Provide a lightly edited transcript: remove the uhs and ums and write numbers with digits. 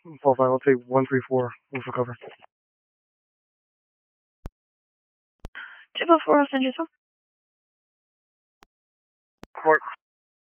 Fall 5, let's say 134 for cover. 204, send yourself. Court.